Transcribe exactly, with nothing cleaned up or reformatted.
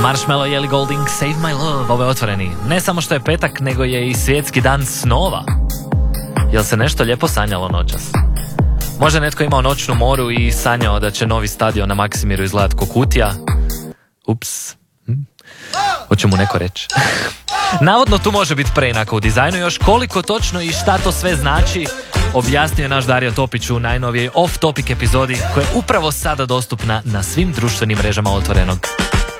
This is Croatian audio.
Marshmallow i Ellie Goulding, Save My Love, ovo je Otvoreni. Ne samo što je petak, nego je i svjetski dan snova. Jel se nešto lijepo sanjalo noćas? Možda netko imao noćnu moru i sanjao da će novi stadion na Maksimiru izgledat ko kutija. Ups. Hm? Hoće mu neko reći. Navodno tu može biti preinaka u dizajnu, još koliko točno i šta to sve znači objasnio je naš Dario Topić u najnovijej Off Topic epizodi koja je upravo sada dostupna na svim društvenim mrežama Otvorenog.